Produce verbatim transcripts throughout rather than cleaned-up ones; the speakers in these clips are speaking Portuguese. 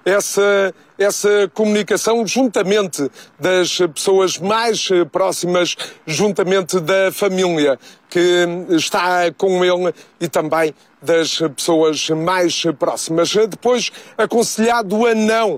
essa, essa comunicação juntamente das pessoas mais próximas, juntamente da família que está com ele e também das pessoas mais próximas. Depois, aconselhado a não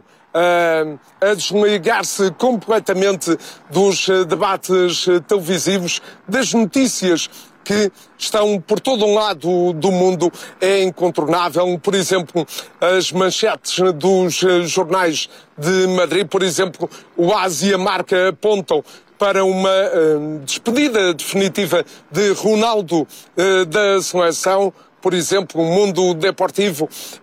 a desligar-se completamente dos debates televisivos, das notícias que estão por todo um lado do mundo. É incontornável. Por exemplo, as manchetes dos jornais de Madrid, por exemplo, o AS e a Marca apontam para uma uh, despedida definitiva de Ronaldo uh, da seleção. Por exemplo, o Mundo Deportivo,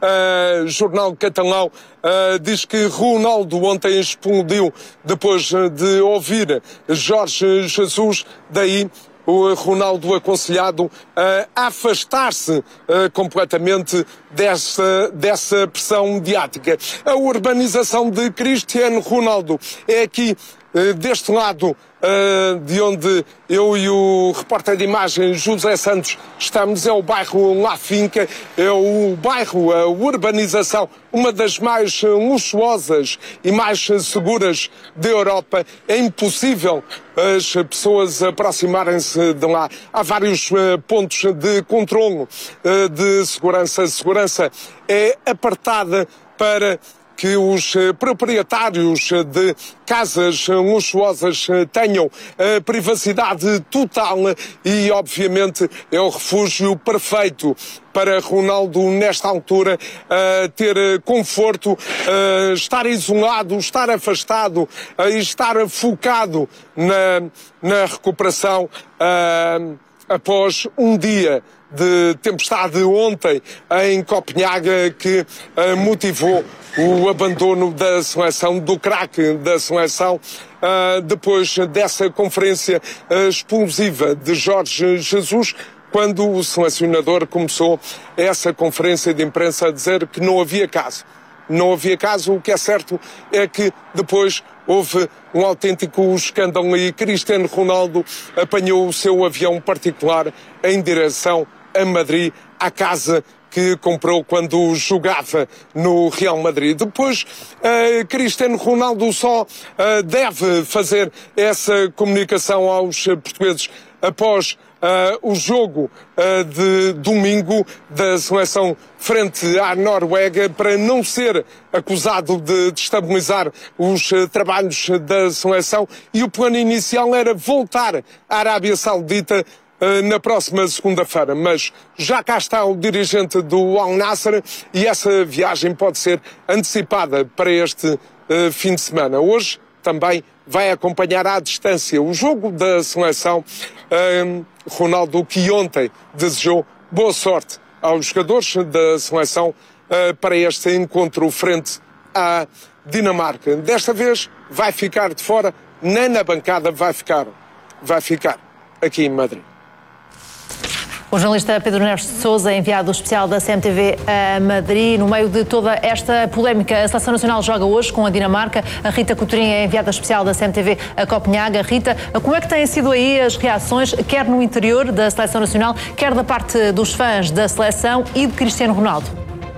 uh, jornal catalão, uh, diz que Ronaldo ontem explodiu depois de ouvir Jorge Jesus, daí o Ronaldo aconselhado a afastar-se uh, completamente dessa, dessa pressão mediática. A urbanização de Cristiano Ronaldo é aqui, uh, deste lado, Uh, de onde eu e o repórter de imagens José Santos estamos, é o bairro La Finca, é o bairro, a urbanização, uma das mais luxuosas e mais seguras da Europa. É impossível as pessoas aproximarem-se de lá. Há vários uh, pontos de controlo uh, de segurança. A segurança é apartada para que os proprietários de casas luxuosas tenham a privacidade total e, obviamente, é o refúgio perfeito para Ronaldo, nesta altura, uh, ter conforto, uh, estar isolado, estar afastado uh, e estar focado na, na recuperação uh, após um dia de tempestade ontem em Copenhaga que uh, motivou o abandono da seleção, do craque da seleção, uh, depois dessa conferência uh, explosiva de Jorge Jesus, quando o selecionador começou essa conferência de imprensa a dizer que não havia caso. Não havia caso. O que é certo é que depois houve um autêntico escândalo e Cristiano Ronaldo apanhou o seu avião particular em direção a Madrid, à casa que comprou quando jogava no Real Madrid. Depois, uh, Cristiano Ronaldo só uh, deve fazer essa comunicação aos portugueses após Uh, o jogo uh, de domingo da seleção frente à Noruega, para não ser acusado de destabilizar os uh, trabalhos da seleção. E o plano inicial era voltar à Arábia Saudita uh, na próxima segunda-feira. Mas já cá está o dirigente do Al Nassr e essa viagem pode ser antecipada para este uh, fim de semana. Hoje também vai acompanhar à distância o jogo da seleção. Uh, Ronaldo, que ontem desejou boa sorte aos jogadores da seleção uh, para este encontro frente à Dinamarca. Desta vez vai ficar de fora, nem na bancada vai ficar, vai ficar aqui em Madrid. O jornalista Pedro Neves de Sousa, enviado especial da C M T V a Madrid. No meio de toda esta polémica, a Seleção Nacional joga hoje com a Dinamarca. A Rita Coutrinho é enviada especial da C M T V a Copenhaga. Rita, como é que têm sido aí as reações, quer no interior da Seleção Nacional, quer da parte dos fãs da seleção e de Cristiano Ronaldo?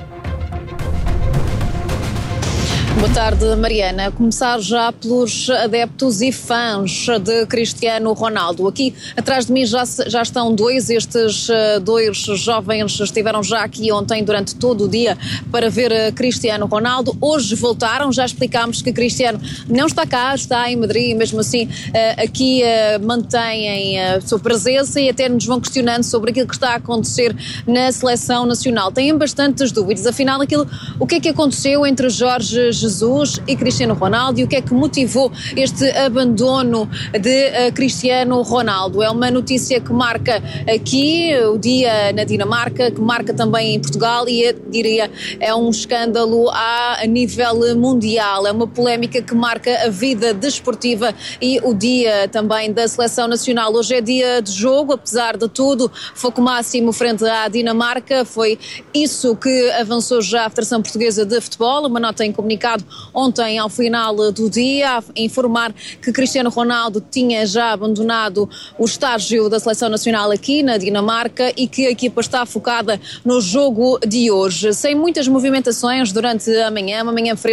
Boa tarde, Mariana. Começar já pelos adeptos e fãs de Cristiano Ronaldo. Aqui atrás de mim já, já estão dois. Estes dois jovens estiveram já aqui ontem durante todo o dia para ver Cristiano Ronaldo. Hoje voltaram, já explicámos que Cristiano não está cá, está em Madrid, e mesmo assim aqui mantêm a sua presença e até nos vão questionando sobre aquilo que está a acontecer na Seleção Nacional. Têm bastantes dúvidas, afinal, aquilo, o que é que aconteceu entre Jorge Jesus e Cristiano Ronaldo e o que é que motivou este abandono de uh, Cristiano Ronaldo. É uma notícia que marca aqui o dia na Dinamarca, que marca também em Portugal e, eu diria, é um escândalo a nível mundial. É uma polémica que marca a vida desportiva e o dia também da Seleção Nacional. Hoje é dia de jogo, apesar de tudo, foco máximo frente à Dinamarca. Foi isso que avançou já a Federação Portuguesa de Futebol, uma nota em comunicado ontem ao final do dia, a informar que Cristiano Ronaldo tinha já abandonado o estágio da Seleção Nacional aqui na Dinamarca e que a equipa está focada no jogo de hoje. Sem muitas movimentações durante a manhã, uma manhã fresca.